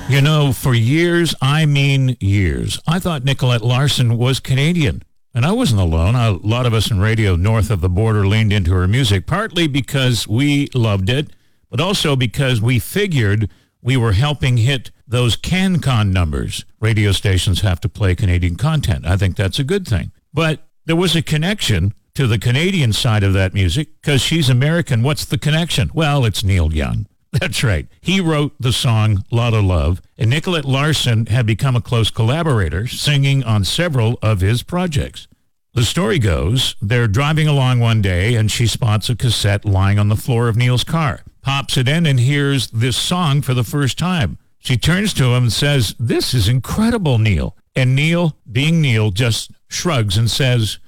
You know, for years, I mean years, I thought Nicolette Larson was Canadian. And I wasn't alone. A lot of us in radio north of the border leaned into her music, partly because we loved it, but also because we figured we were helping hit those CanCon numbers. Radio stations have to play Canadian content. I think that's a good thing. But there was a connection to the Canadian side of that music because she's American. What's the connection? Well, it's Neil Young. That's right. He wrote the song Lotta Love, and Nicolette Larson had become a close collaborator, singing on several of his projects. The story goes, they're driving along one day, and she spots a cassette lying on the floor of Neil's car, pops it in, and hears this song for the first time. She turns to him and says, "This is incredible, Neil." And Neil, being Neil, just shrugs and says,